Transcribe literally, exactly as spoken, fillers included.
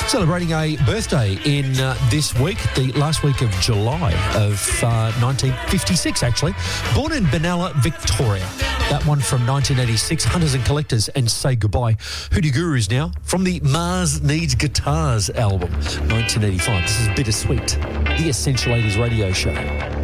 Celebrating a birthday in uh, this week, the last week of July of uh, nineteen fifty-six, actually. Born in Benalla, Victoria. That one from nineteen eighty-six, Hunters and Collectors and Say Goodbye. Hoodie Gurus now from the Mars Needs Guitars album, nineteen eighty-five. This is Bittersweet, the Essential eighties radio show.